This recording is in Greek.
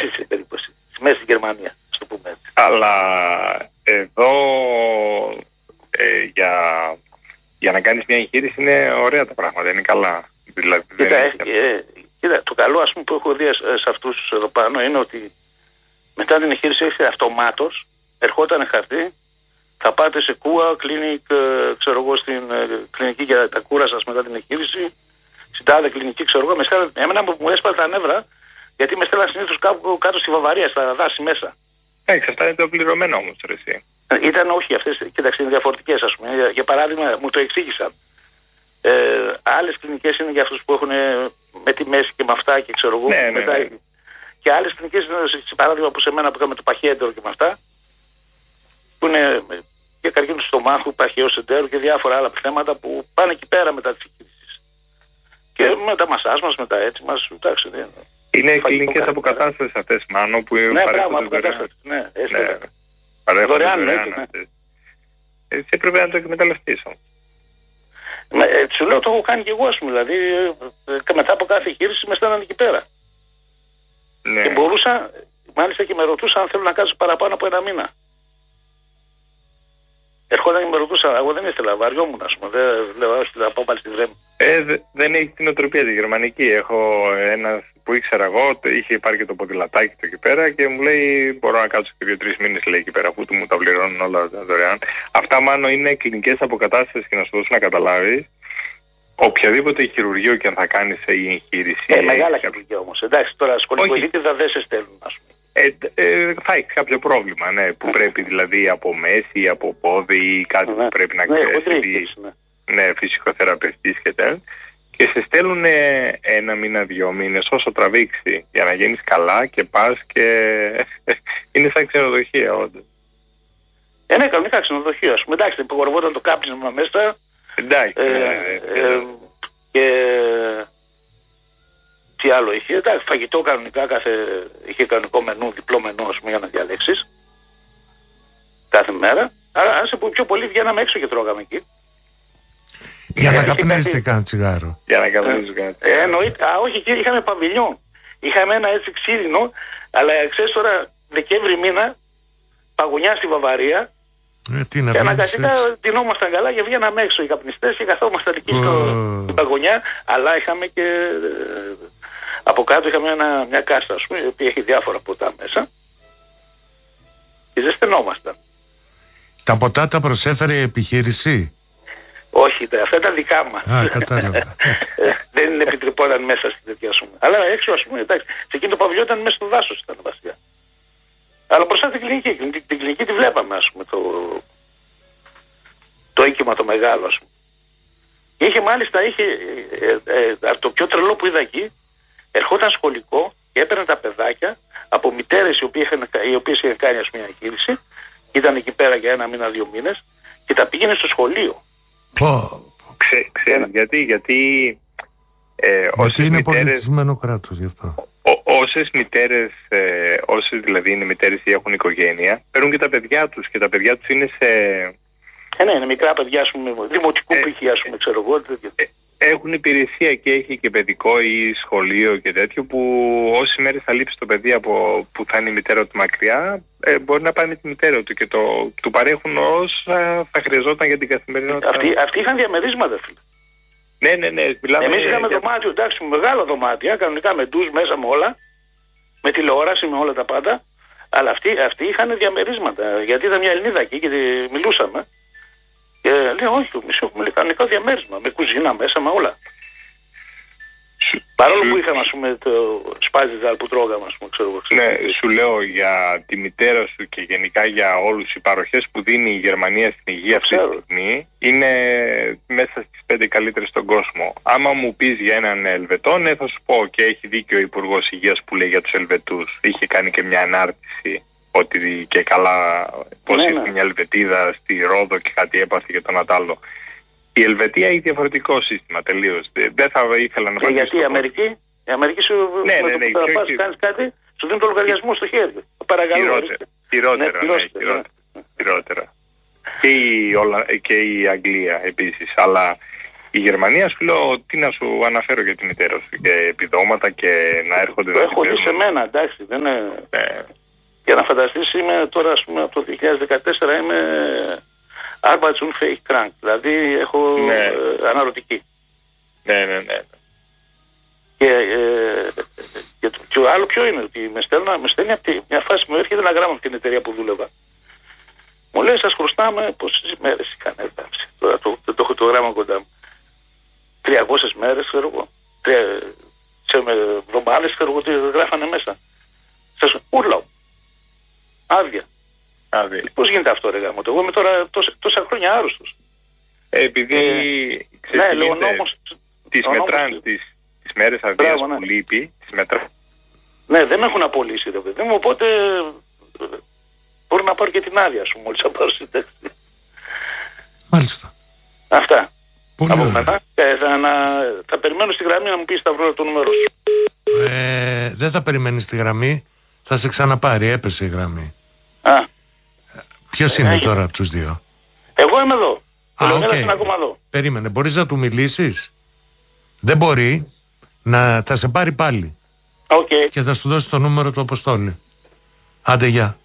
σε περίπτωση. Μέσα στην Γερμανία, στο πούμε έτσι. Αλλά εδώ για να κάνεις μια εγχείρηση είναι ωραία τα πράγματα, είναι καλά. Δηλαδή, κοίτα, το καλό ας πούμε που έχω δει σε αυτούς εδώ πάνω είναι ότι μετά την εγχείρηση έχετε αυτομάτως, ερχόταν χαρτί, θα πάτε σε ΚΟΥΑ, ξέρω εγώ, στην κλινική για τα κούρα σας μετά την εγχείρηση, στην τάδε κλινική, ξέρω εγώ, εμένα μου έσπασε τα νεύρα, γιατί με στέλναν συνήθως κάτω στη Βαβαρία, στα δάση μέσα. Αυτά είναι το πληρωμένο όμως, ρε εσύ. Ήταν όχι αυτές, κοίταξε, είναι διαφορετικές ας πούμε. Για παράδειγμα, μου το εξήγησαν. Άλλες κλινικές είναι για αυτούς που έχουν με τη μέση και με αυτά και ξέρω εγώ. Ναι. Και άλλες κλινικές είναι, σε παράδειγμα, που σε μένα που είχαμε το παχιέντερο και με αυτά, που είναι και καρκίνο του στομάχου, παχιός εντέρου και διάφορα άλλα θέματα που πάνε εκεί πέρα μετά τις εγχείρησεις. Και με τα μασάζ μας, με τα έτσι μας, εντάξει. Είναι κλινικές αποκατάστασης αυτές, Μάνο, που παρέχονται δωρεάν. Ναι, δωρεάν. Έτσι έπρεπε να το εκμεταλλευτείς. Σου λέω, το έχω κάνει και εγώ, ας πούμε, δηλαδή, μετά από κάθε εγχείρηση με στέλνανε εκεί πέρα. Ναι. Και μπορούσα, μάλιστα και με ρωτούσαν αν θέλω να κάτσω παραπάνω από ένα μήνα. Ερχόταν και με ρωτούσαν, εγώ δεν ήθελα, βαριόμουν, ας πούμε, δεν λέω, όχι, θα πάω πάλι στη Βρέμη. Δεν έχει την οτροπία τη γερμανική. Έχω ένα που ήξερα εγώ, είχε πάρει και το ποδηλατάκι του εκεί πέρα και μου λέει: μπορώ να κάτσω και 2-3 μήνες, λέει, εκεί πέρα, αφού του μου τα πληρώνουν όλα δωρεάν. Αυτά μάλλον είναι κλινικές αποκατάστασης και να σου δώσω να καταλάβεις. Οποιαδήποτε χειρουργείο και αν θα κάνεις η εγχείρηση. Μεγάλα χειρουργεία όμως. Εντάξει, τώρα σκολικοειδίτιδα δεν σε στέλνουν, ας πούμε. Θα έχει κάποιο πρόβλημα, ναι, που πρέπει δηλαδή από μέση ή από πόδι ή κάτι που πρέπει να κρέσει. Ναι, φυσικοθεραπευτής και τέτοια. Και σε στέλνουν 1 μήνα, 2 μήνες, όσο τραβήξει, για να γίνεις καλά και πας και είναι σαν ξενοδοχεία, όντως. Ναι, κανονικά ξενοδοχεία, ας πούμε. Εντάξει, υπογορευόταν το κάπνισμα μέσα. Εντάξει. Και τι άλλο είχε. Εντάξει, φαγητό κανονικά, είχε κανονικό μενού, διπλό μενού, ας πούμε, για να διαλέξεις. Κάθε μέρα. Άρα, άσε που πιο πολύ βγαίναμε έξω και τρώγαμε εκεί. Για να καπνίζετε κανένα τσιγάρο. Για να καπνίζετε κανένα. Εννοείται. Όχι, εκεί είχαμε παβιλιόν. Είχαμε ένα έτσι ξύλινο, αλλά ξέρεις τώρα, Δεκέμβρη μήνα, παγωνιά στη Βαβαρία. Τι να και αναγκαστικά ντυνόμασταν καλά και βγαίναμε έξω οι καπνιστές και καθόμασταν εκεί στην παγωνιά, αλλά είχαμε και από κάτω είχαμε μια κάστα, ας πούμε, η οποία έχει διάφορα ποτά μέσα και ζεσθενόμασταν. Τα ποτά τα προσέφερε η επιχείρηση? Όχι, αυτά ήταν δικά μας. Κατάλαβα. Δεν επιτρεπόταν μέσα στην τέτοια, ας πούμε. Αλλά έξω, ας πούμε, εντάξει, σε εκείνο το παβιλιό ήταν μέσα στο δάσος, ήταν βασικά. Αλλά μπροστά την κλινική. Την κλινική τη βλέπαμε, ας πούμε, το οίκημα το μεγάλο, ας πούμε. Και είχε μάλιστα, το πιο τρελό που είδα εκεί, ερχόταν σχολικό και έπαιρνε τα παιδάκια από μητέρες οι οποίες είχαν κάνει, ας πούμε, μια εγχείρηση, ήταν εκεί πέρα για 1 μήνα, 2 μήνες και τα πήγαινε στο σχολείο. Ξέρεις γιατί είναι πολιτισμένο κράτος γι' αυτό. Όσες μητέρες, όσες δηλαδή είναι μητέρες ή έχουν οικογένεια, παίρνουν και τα παιδιά τους και τα παιδιά τους είναι σε... Ναι, είναι μικρά παιδιά, ας πούμε, δημοτικού π.χ., ας πούμε, ξέρω εγώ. Έχουν υπηρεσία και έχει και παιδικό ή σχολείο και τέτοιο που όσες μέρες θα λείψει το παιδί από που θα είναι η μητέρα του μακριά, μπορεί να πάει με τη μητέρα του και του παρέχουν όσα θα χρειαζόταν για την καθημερινότητα. Αυτοί είχαν διαμερίσματα, φίλε. Ναι. Εμείς είχαμε δωμάτιο, εντάξει, μεγάλα δωμάτια, κανονικά με ντους μέσα με όλα, με τηλεόραση, με όλα τα πάντα, αλλά αυτοί είχαν διαμερίσματα, γιατί ήταν μια Ελληνίδα εκεί και μιλούσαμε. Και λέει, όχι, εμείς έχουμε κανονικό διαμέρισμα, με κουζίνα μέσα, με όλα. Παρόλο που είχαμε, ας πούμε, το σπάζιτζαλ που τρώγαμε, ας πούμε, ξέρω εγώ. Ναι, σου λέω για τη μητέρα σου και γενικά για όλους οι παροχές που δίνει η Γερμανία στην υγεία αυτή τη στιγμή, είναι μέσα στις 5 καλύτερες στον κόσμο. Άμα μου πεις για έναν Ελβετό, ναι, θα σου πω, και έχει δίκιο ο Υπουργός Υγείας που λέει για τους Ελβετούς. Είχε κάνει και μια ανάρτηση ότι και καλά πως ήρθε μια Ελβετίδα στη Ρόδο και κάτι έπαθε για τον Ατάλο. Η Ελβετία έχει διαφορετικό σύστημα τελείως. Δεν θα ήθελα να γιατί η Αμερική σου κάνεις κάτι, σου δίνει το λογαριασμό στο χέρι. Παρακαλώ. Χειρότερα. Και η Αγγλία επίσης. Αλλά Η Γερμανία, σου λέω, τι να σου αναφέρω για τη μητέρα σου, και επιδόματα και να έρχονται. Το έχω δει σε μένα, εντάξει, δεν είναι... Για να φανταστείς, είμαι τώρα, ας πούμε, από το 2014 είμαι Arbeits- und Fähig-krank, δηλαδή έχω αναρωτική. Ναι. Και το άλλο ποιο είναι, ότι με στέλνει από μια φάση μου έρχεται ένα γράμμα από την εταιρεία που δούλευα. Μου λέει, σας χρωστάμε πόσες μέρες είχαν έρθει. Τώρα δεν το έχω το γράμμα κοντά μου. 300 μέρες, ξέρω εγώ. Σε εβδομάδες, ξέρω εγώ, τι γράφανε μέσα. Σας ούρλαω. Άδεια. Πώς γίνεται αυτό, ρε γάμο? Εγώ είμαι τώρα τόσα χρόνια άρρωστος. Επειδή τις μετράνε τις μέρες αδείας που λείπει, τις μετράνε. Ναι, δεν με έχουν απολύσει, ρε παιδί μου, οπότε μπορώ να πάρω και την άδεια σου μόλις θα πάρω σύνταξη. Μάλιστα. Αυτά. Πολύ ωραία. Θα περιμένω στη γραμμή να μου πεις Σταυρό το νούμερο σου. Δεν θα περιμένεις στη γραμμή, θα σε ξαναπάρει, έπεσε η γραμμή. Ποιος είναι τώρα από τους δύο? Εγώ είμαι εδώ. Είναι ακόμα εδώ. Περίμενε, μπορείς να του μιλήσεις? Δεν μπορεί, θα σε πάρει πάλι. Και θα σου δώσει το νούμερο του Αποστόλη. Άντε, γεια.